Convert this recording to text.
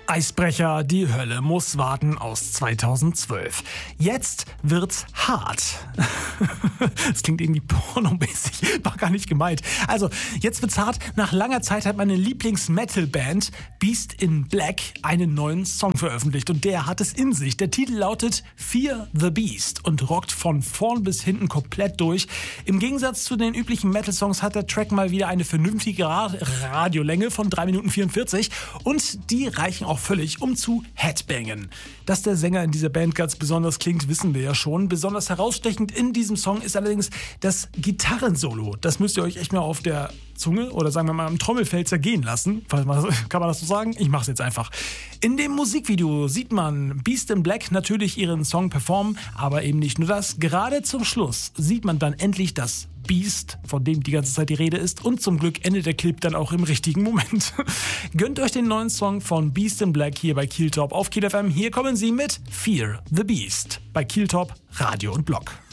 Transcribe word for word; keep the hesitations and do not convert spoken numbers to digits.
Eisbrecher, die Hölle muss warten aus zweitausendzwölf. Jetzt wird's hart. Das klingt irgendwie pornomäßig, war gar nicht gemeint. Also, jetzt wird's hart. Nach langer Zeit hat meine Lieblings-Metal-Band Beast in Black einen neuen Song veröffentlicht und der hat es in sich. Der Titel lautet Fear the Beast und rockt von vorn bis hinten komplett durch. Im Gegensatz zu den üblichen Metal-Songs hat der Track mal wieder eine vernünftige Ra- Radiolänge von drei Minuten vierundvierzig und die reichen auch völlig, um zu headbangen. Dass der Sänger in dieser Band ganz besonders klingt, wissen wir ja schon. Besonders herausstechend in diesem Song ist allerdings das Gitarrensolo. Das müsst ihr euch echt mal auf der Zunge oder sagen wir mal am Trommelfell zergehen lassen. Kann man das so sagen? Ich mach's jetzt einfach. In dem Musikvideo sieht man Beast in Black natürlich ihren Song performen, aber eben nicht nur das. Gerade zum Schluss sieht man dann endlich das Beast, von dem die ganze Zeit die Rede ist, und zum Glück endet der Clip dann auch im richtigen Moment. Gönnt euch den neuen Song von Beast in Black hier bei Kiel Top auf Kiel F M. Hier kommen sie mit Fear the Beast bei Kiel Top, Radio und Blog.